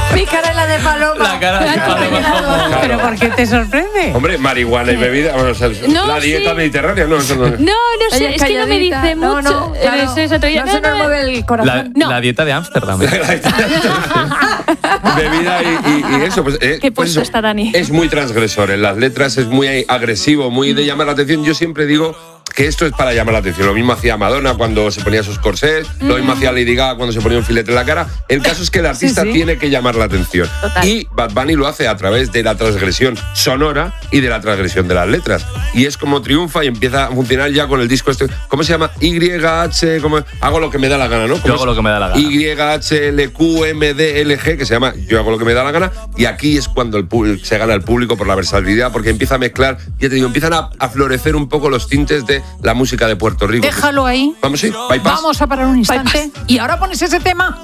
Mi cara es la de Paloma. La cara de Paloma. Claro. ¿Pero por qué te sorprende? Hombre, marihuana y bebida, o sea, No, la dieta sí. mediterránea, no, eso no. No sé, Ella es que no me dice calladita. mucho. No, claro. Es eso, No se nos mueve el corazón. La dieta de Ámsterdam. Bebida y eso, pues, Qué pues puesto eso, está Dani. es muy transgresor en las letras, es muy agresivo, muy de llamar la atención. Yo siempre digo que esto es para llamar la atención. Lo mismo hacía Madonna cuando se ponía sus corsés, lo mismo hacía Lady Gaga cuando se ponía un filete en la cara. El caso es que el artista tiene que llamar la atención. Total. Y Bad Bunny lo hace a través de la transgresión sonora y de la transgresión de las letras. Y es como triunfa y empieza a funcionar ya con el disco este. ¿Cómo se llama? YH, ¿cómo? Hago lo que me da la gana, ¿no? Yo hago lo que me da la gana. YHLQMDLG, que se llama Yo hago lo que me da la gana. Y aquí es cuando se gana el público por la versatilidad, porque empieza a mezclar, ya te digo, empiezan a florecer un poco los tintes de la música de Puerto Rico. Déjalo ahí. Vamos, sí, bypass. Vamos a parar un instante. Y ahora pones ese tema.